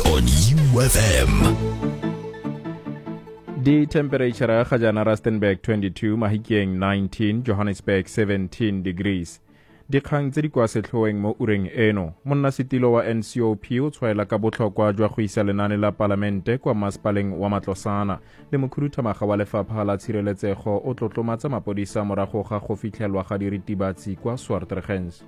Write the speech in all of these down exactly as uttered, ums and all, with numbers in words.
on U F M. The temperature ga jana Rustenburg twenty-two, Mahikeng nineteen, Johannesburg seventeen degrees. Dikgang tse di kwa setlhoeng mo ureng eno, monnasetilo wa N C O P o tshwaela ka botlhokwa jwa go isa lenane la palamente kwa masepaleng wa Matlosana le mokhuduthamaga wa lefapha la tshireletsego o tlotlomatsa mapodisa morago ga go fitlhelwa ga diritibatsi kwa Swartregens.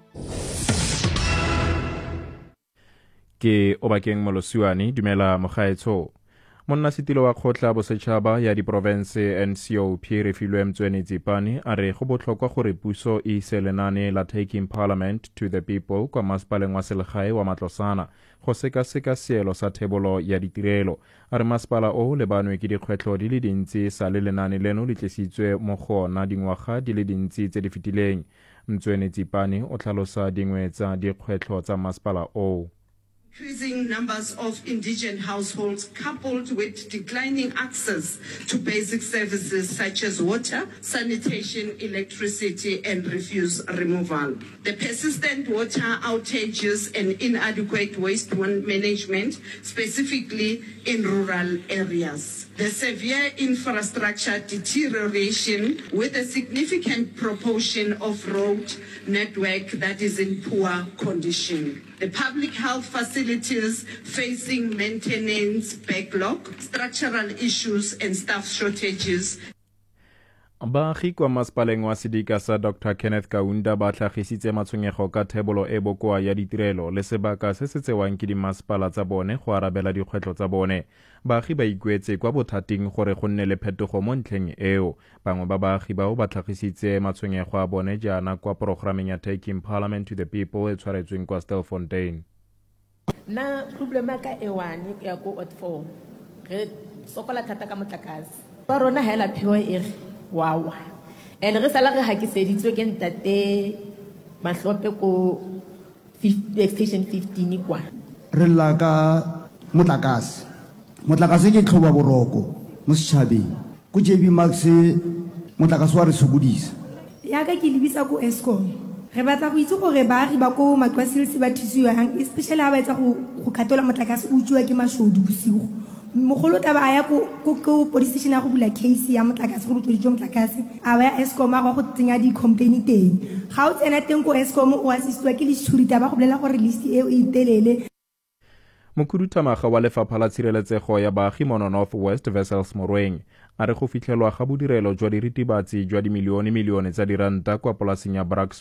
Ke Obakeng Molosiwane, dumela mogaetsho. Monnasetilo wa kgotla bosetšhaba ya diprovense N C O P Refilwe Mtsweni-Tsipane a re go botlhokwa gore puso e ise lenane la Taking Parliament to the People kwa masepaleng wa selegae wa Matlosana go sekaseka seelo sa thebolo ya ditirelo. A re masepala o lebanwe ke dikgwetlho di le dintsi sa le lenane leno le tlisitswe mo go ona dingwaga di le dintsi tse di fetileng. Mtsweni-Tsipane o tlhalosa dingwe tsa dikgwetlho tsa masepala o. Increasing numbers of indigent households coupled with declining access to basic services such as water, sanitation, electricity, and refuse removal. The persistent water outages and inadequate waste management, specifically in rural areas. The severe infrastructure deterioration with a significant proportion of road network that is in poor condition. The public health facilities facing maintenance backlog, structural issues, and staff shortages. Baagi kwa masepaleng wa sedika sa Doctor Kenneth Kaunda ba tlhagisitse matshwenyego ka thebolo e bokoa ya ditirelo le sebaka se se tsewang ke dimasepala tsa bone go arabela dikgwetlho tsa bone. Baagi ba ikuetse kwa bothating gore go nne le phetogo mo ntlheng eo. Bangwe ba baagi bao ba tlhagisitse matshwenyego a bone jaana kwa programeng ya Taking Parliament to the People e tshwaretsweng kwa Stilfontein. Na problema ka e one ya ko O T four re sokola thata ka motlakase ba rona hela pheo e re wow and re sala re hakiseditswe ke ntate mahlope ko station fifteen kwa re la ka motlakase motlakase ke tlhoba boroko mo setšhabeng ko J B Max motlakase wa re sokodisa ya ka ke lebisa ko Eskom re batla go itse gore baagi ba ko Matlwasilse ba thusiwang especially ha ba etsa go go katola motlakase o utswiwa ke mashodu bosigo mogolo taba aya ko ko police station ya go bula case ya motlakase go utsweditswe motlakase a ba ya Eskom a go tsenya di complaint teng ga o tsena teng ko Eskom o assistwa ke le security ba go bolela gore list e e telele. Mokhuduthamaga wa lefapha la tshireletsego ya baagi mo North West Wessels Morweng a re go fitlhelwa ga bodirelo jwa diritibatsi jwa dimilione milione tsa diranta kwa polaseng ya Bracks